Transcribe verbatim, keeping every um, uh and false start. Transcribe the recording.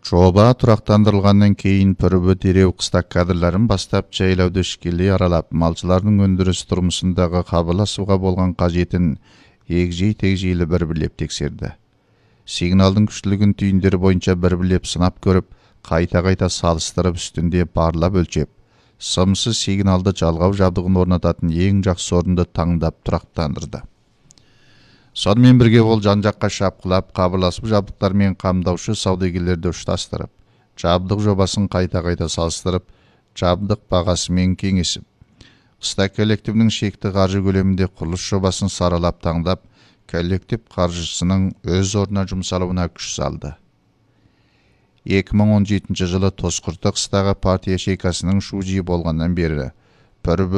Жоба тұрақтандырылғаннан кейін пүрібі дереу қыстақ кадрларын бастап жайлауды ішкелей аралап, малшылардың өндіріс тұрмысындағы қабыласуға болған қажетін егжей-тегжейлі бір білеп тексерді. Сигналдың күштілігін түйіндері бойынша бір білеп сынап көріп, қайта-қайта салыстырып үстінде барлап өлчеп, сымсыз сигналды жалғау жабдығын орнататын ең жақсы орынды таңдап тұрақтандырды. Сонымен бірге ол жан-жаққа шапқылап, қабыласып жабдықтармен қамдаушы саудагерлерді ұштастырып, жабдық жобасын қайта-қайта салыстырып, жабдық бағасымен кеңесіп, қыстақ коллективінің шекті қаржы көлемінде құрылыс жобасын саралап таңдап, коллектив қаржысының өз орнына жұмсалуына күш салды. екі мың он жетінші жылы Тозқұрты қыстағы партия шекасының шужи болғаннан бері